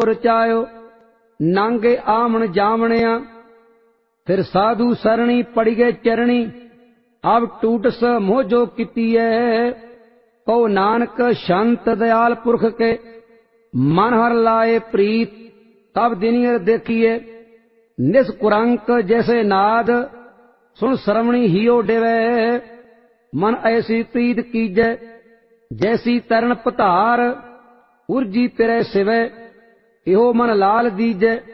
रचायो। नांगे आमन जामणिया फिर साधु सरणी पड़ गए चरणी। अब टूटस मोह जो कीतिए कौ नानक शांत दयाल पुरख के। मन हर लाए प्रीत तब दिनियर देखिए। निष्कुरंक जैसे नाद सुन श्रवणी हियो डेवे। मन ऐसी प्रीत कीजै जैसी तरण पतार। उर्जी तिरै सिवै इहो मन लाल दीजै।